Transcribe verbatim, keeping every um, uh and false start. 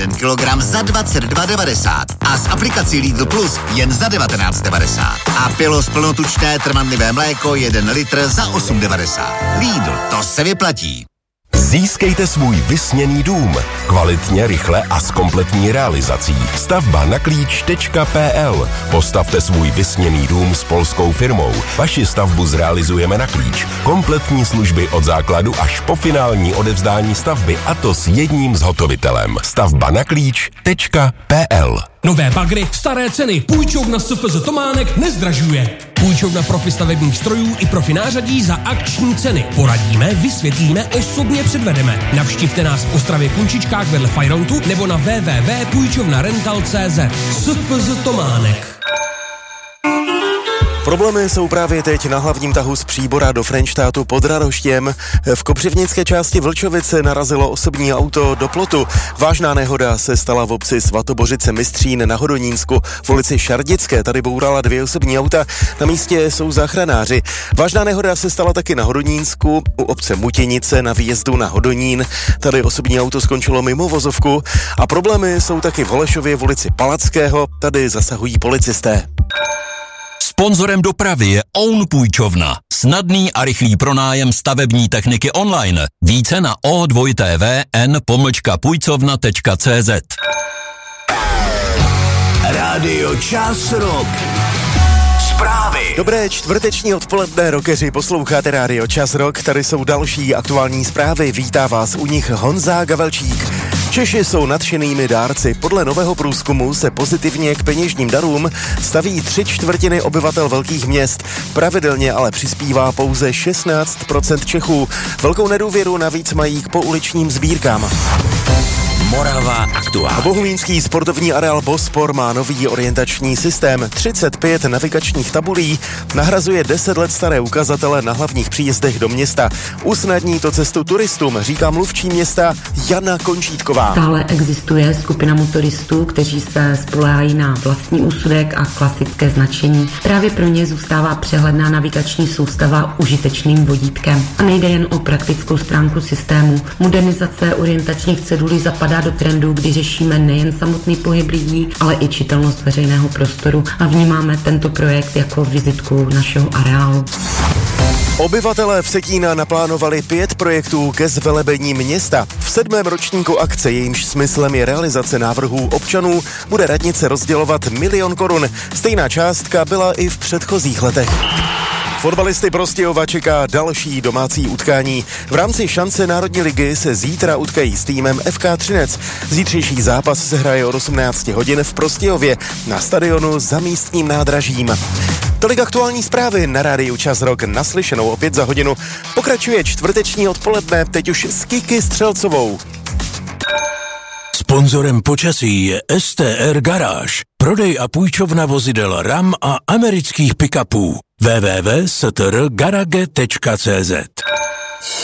jeden kilogram za dvacet dva devadesát a s aplikací Lidl Plus jen za devatenáct devadesát. A Pilos plnotučné trvanlivé mléko jeden litr za osm devadesát. Lidl, to se vyplatí. Získejte svůj vysněný dům. Kvalitně, rychle a s kompletní realizací. Stavba na klíč tečka p l. Postavte svůj vysněný dům s polskou firmou. Vaši stavbu zrealizujeme na klíč. Kompletní služby od základu až po finální odevzdání stavby, a to s jedním zhotovitelem. Stavba na klíč tečka p l. Nové bagry, staré ceny. Půjčovna S F Z Tománek nezdražuje. Půjčovna profi stavebních strojů i profi nářadí za akční ceny. Poradíme, vysvětlíme, osobně předvedeme. Navštivte nás v Ostravě Kunčičkách vedle Fajrontu nebo na w w w tečka půjčovna rental tečka c z. S F Z Tománek. Problémy jsou právě teď na hlavním tahu z Příbora do Frenštátu pod Radoštěm. V kopřivnické části Vlčovice narazilo osobní auto do plotu. Vážná nehoda se stala v obci Svatobořice Mystřín na Hodonínsku. V ulici Šardické tady bourala dvě osobní auta, na místě jsou záchranáři. Vážná nehoda se stala taky na Hodonínsku, u obce Mutěnice na výjezdu na Hodonín. Tady osobní auto skončilo mimo vozovku a problémy jsou taky v Holešově v ulici Palackého, tady zasahují policisté. Sponzorem dopravy je Own Půjčovna. Snadný a rychlý pronájem stavební techniky online. Více na o dva t v n pomlčka půjcovna tečka c z. Rádio Čas Rock. Zprávy. Dobré čtvrteční odpoledne, rockeři, posloucháte Rádio Čas Rock, tady jsou další aktuální zprávy, vítá vás u nich Honza Gavelčík. Češi jsou nadšenými dárci. Podle nového průzkumu se pozitivně k peněžním darům staví tři čtvrtiny obyvatel velkých měst. Pravidelně ale přispívá pouze šestnáct procent Čechů. Velkou nedůvěru navíc mají k pouličním sbírkám. Morava aktuálně. Bohumínský sportovní areál Bospor má nový orientační systém. třicet pět navigačních tabulí nahrazuje deset let staré ukazatele na hlavních příjezdech do města. Usnadní to cestu turistům, říká mluvčí města Jana Končítková. Stále existuje skupina motoristů, kteří se spoléhají na vlastní úsudek a klasické značení. Právě pro ně zůstává přehledná navigační soustava užitečným vodítkem. A nejde jen o praktickou stránku systému. Modernizace orientačních cedulí zapadá do trendu, kdy řešíme nejen samotný pohyb lidí, ale i čitelnost veřejného prostoru a vnímáme tento projekt jako vizitku našeho areálu. Obyvatelé Vsetína naplánovali pět projektů ke zvelebení města. V sedmém ročníku akce, jejímž smyslem je realizace návrhů občanů, bude radnice rozdělovat milion korun. Stejná částka byla i v předchozích letech. Fotbalisty Prostějova čeká další domácí utkání. V rámci šance Národní ligy se zítra utkají s týmem F K Třinec. Zítřejší zápas se hraje od osmnáct hodin v Prostějově na stadionu za místním nádražím. Tolik aktuální zprávy na rádiu Čas Rock, naslyšenou opět za hodinu. Pokračuje čtvrteční odpoledne, teď už s Kiki Střelcovou. Sponzorem počasí je S T R Garáž. Prodej a půjčovna vozidel RAM a amerických pick-upů. w w w tečka s t r garage tečka c z.